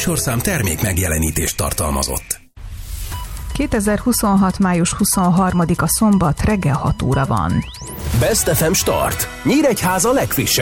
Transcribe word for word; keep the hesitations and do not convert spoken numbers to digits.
műsorszám termék megjelenítést tartalmazott. kétezer-huszonhat. május huszonharmadika szombat reggel hat óra van. Best ef em Start. Nyíregyháza legfrissebb